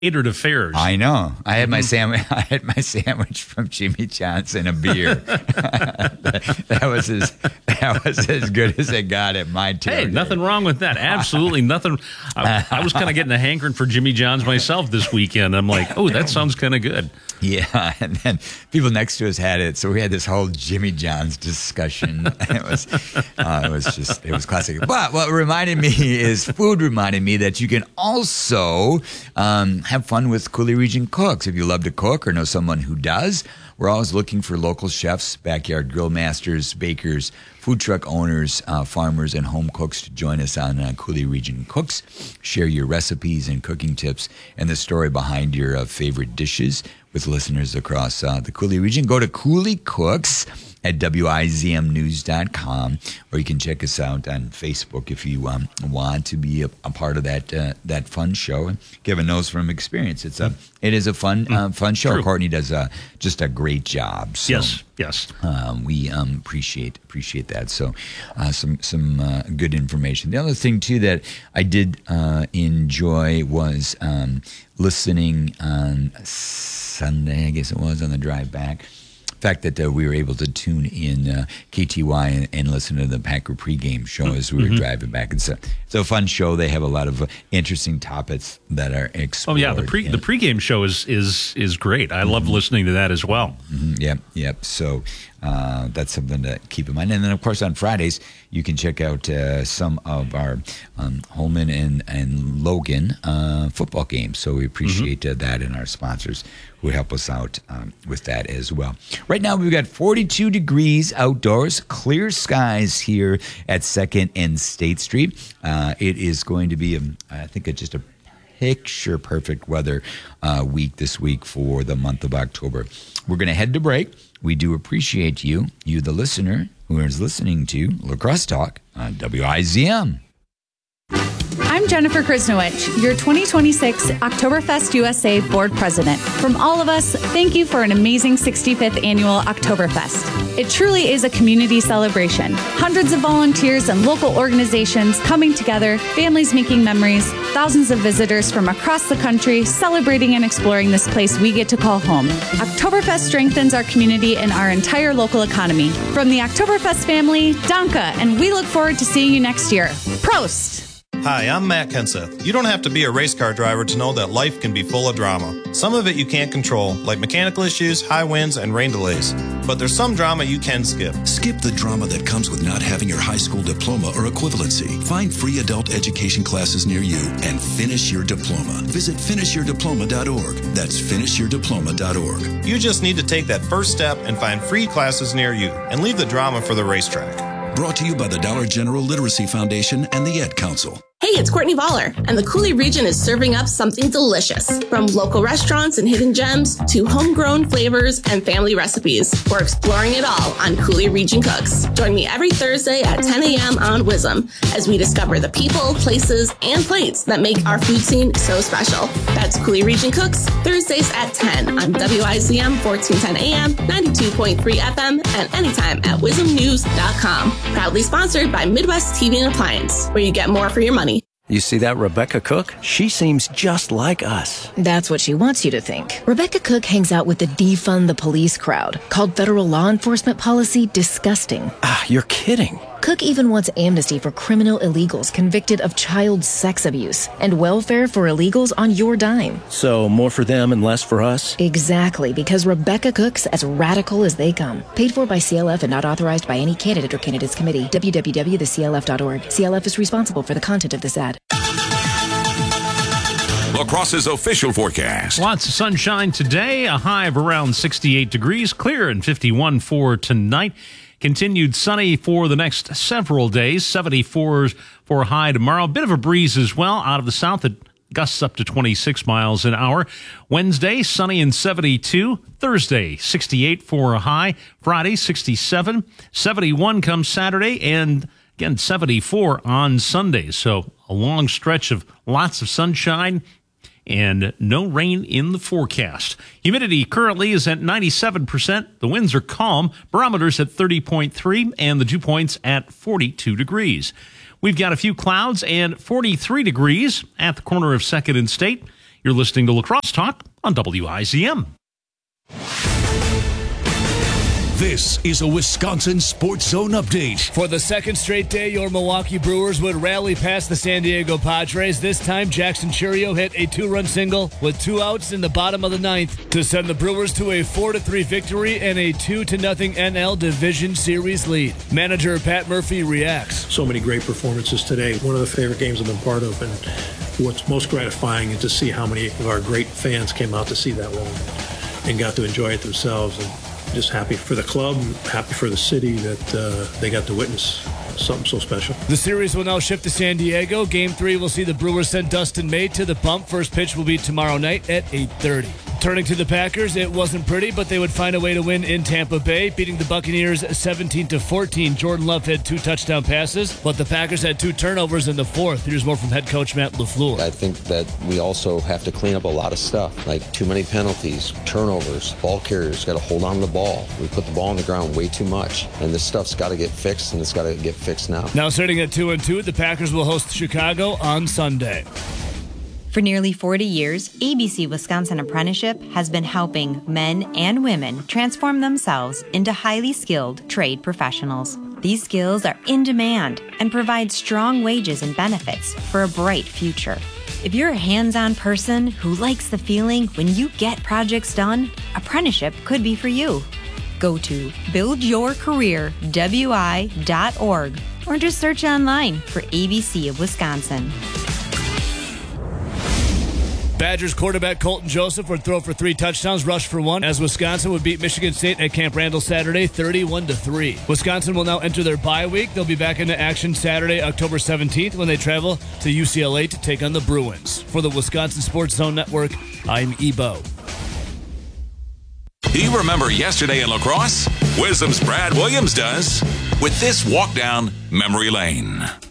catered affairs. I know. I had my sandwich. I had my sandwich from Jimmy John's and a beer. that was as good as it got at my territory. Hey, nothing wrong with that. Absolutely nothing. I was kind of getting a hankering for Jimmy John's myself this weekend. I'm like, oh, that sounds kind of good. Yeah, and then people next to us had it, so we had this whole Jimmy John's discussion. It was classic. But what food reminded me that you can also have fun with Coulee Region Cooks. If you love to cook or know someone who does, we're always looking for local chefs, backyard grill masters, bakers, food truck owners, farmers, and home cooks to join us on Coulee Region Cooks. Share your recipes and cooking tips and the story behind your favorite dishes with listeners across the Coulee region. Go to Coulee Cooks at WIZMnews.com, or you can check us out on Facebook if you want to be a part of that fun show. And Kevin knows from experience it is a fun show. True. Courtney does just a great job. So, Yes. we appreciate that. So some good information. The other thing too that I did enjoy was listening on Sunday, I guess it was, on the drive back. The fact that we were able to tune in KTY and listen to the Packer pregame show as we were driving back. It's a fun show. They have a lot of interesting topics that are explored. Oh yeah, the pregame show is great. I love listening to that as well. Yep. So that's something to keep in mind. And then of course on Fridays you can check out some of our Holman and Logan football games. So we appreciate that, and our sponsors who help us out with that as well. Right now we've got 42 degrees outdoors, clear skies here at 2nd and State Street. It is going to be, I think, just a picture perfect weather week this week for the month of October. We're going to head to break. We do appreciate you, the listener, who is listening to Lacrosse Talk on WIZM. I'm Jennifer Krisnowicz, your 2026 Oktoberfest USA Board President. From all of us, thank you for an amazing 65th Annual Oktoberfest. It truly is a community celebration. Hundreds of volunteers and local organizations coming together, families making memories, thousands of visitors from across the country celebrating and exploring this place we get to call home. Oktoberfest strengthens our community and our entire local economy. From the Oktoberfest family, Danke, and we look forward to seeing you next year. Prost! Hi, I'm Matt Kenseth. You don't have to be a race car driver to know that life can be full of drama. Some of it you can't control, like mechanical issues, high winds, and rain delays. But there's some drama you can skip. Skip the drama that comes with not having your high school diploma or equivalency. Find free adult education classes near you and finish your diploma. Visit finishyourdiploma.org. That's finishyourdiploma.org. You just need to take that first step and find free classes near you and leave the drama for the racetrack. Brought to you by the Dollar General Literacy Foundation and the Ed Council. Hey, it's Courtney Voller, and the Coulee region is serving up something delicious. From local restaurants and hidden gems to homegrown flavors and family recipes, we're exploring it all on Coulee Region Cooks. Join me every Thursday at 10 a.m. on WIZM as we discover the people, places, and plates that make our food scene so special. That's Coulee Region Cooks, Thursdays at 10 on WIZM 1410 AM, 92.3 FM, and anytime at WIZMnews.com. Proudly sponsored by Midwest TV and Appliance, where you get more for your money. You see that Rebecca Cook? She seems just like us. That's what she wants you to think. Rebecca Cook hangs out with the defund the police crowd, called federal law enforcement policy disgusting. Ah, you're kidding. Cook even wants amnesty for criminal illegals convicted of child sex abuse and welfare for illegals on your dime. So more for them and less for us? Exactly, because Rebecca Cook's as radical as they come. Paid for by CLF and not authorized by any candidate or candidates committee. www.theclf.org. CLF is responsible for the content of this ad. Lacrosse's official forecast. Lots of sunshine today, a high of around 68 degrees, clear and 51 for tonight. Continued sunny for the next several days, 74 for a high tomorrow. A bit of a breeze as well out of the south that gusts up to 26 miles an hour. Wednesday, sunny and 72. Thursday, 68 for a high. Friday, 67. 71 comes Saturday, and again, 74 on Sunday. So a long stretch of lots of sunshine and no rain in the forecast. Humidity currently is at 97%. The winds are calm. Barometers at 30.3 and the dew points at 42 degrees. We've got a few clouds and 43 degrees at the corner of 2nd and State. You're listening to Lacrosse Talk on WIZM. This is a Wisconsin Sports Zone update. For the second straight day, your Milwaukee Brewers would rally past the San Diego Padres. This time, Jackson Chourio hit a 2-run single with 2 outs in the bottom of the ninth to send the Brewers to a 4-3 victory and a 2-0 NL Division Series lead. Manager Pat Murphy reacts. So many great performances today. One of the favorite games I've been part of, and what's most gratifying is to see how many of our great fans came out to see that one and got to enjoy it themselves. And just happy for the club, happy for the city that they got to witness something so special. The series will now shift to San Diego. Game 3 will see the Brewers send Dustin May to the bump. First pitch will be tomorrow night at 8:30. Turning to the Packers, it wasn't pretty, but they would find a way to win in Tampa Bay, beating the Buccaneers 17-14. Jordan Love had 2 touchdown passes, but the Packers had 2 turnovers in the fourth. Here's more from head coach Matt LaFleur. I think that we also have to clean up a lot of stuff, like too many penalties, turnovers, ball carriers got to hold on to the ball. We put the ball on the ground way too much, and this stuff's got to get fixed, and it's got to get fixed now. Now starting at 2-2, the Packers will host Chicago on Sunday. For nearly 40 years, ABC Wisconsin Apprenticeship has been helping men and women transform themselves into highly skilled trade professionals. These skills are in demand and provide strong wages and benefits for a bright future. If you're a hands-on person who likes the feeling when you get projects done, apprenticeship could be for you. Go to buildyourcareerwi.org or just search online for ABC of Wisconsin. Badgers quarterback Colton Joseph would throw for 3 touchdowns, rush for 1, as Wisconsin would beat Michigan State at Camp Randall Saturday 31-3. Wisconsin will now enter their bye week. They'll be back into action Saturday, October 17th, when they travel to UCLA to take on the Bruins. For the Wisconsin Sports Zone Network, I'm Ebo. Do you remember yesterday in lacrosse? WIZM's Brad Williams does with this walk down memory lane.